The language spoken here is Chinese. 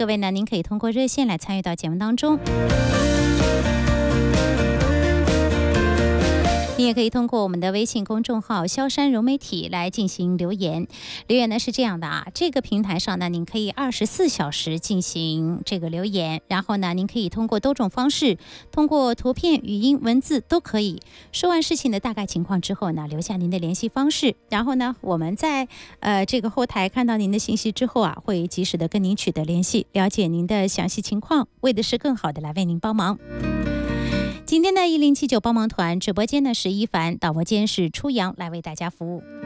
各位呢，您可以通过热线来参与到节目当中。你也可以通过我们的微信公众号萧山融媒体来进行留言。留言呢是这样的啊，这个平台上呢，您可以24小时进行这个留言，然后呢，您可以通过多种方式，通过图片、语音、文字都可以。说完事情的大概情况之后呢，留下您的联系方式，然后呢，我们在这个后台看到您的信息之后啊，会及时的跟您取得联系，了解您的详细情况，为的是更好的来为您帮忙。今天的1079帮忙团直播间呢是一凡，导播间是初阳来为大家服务。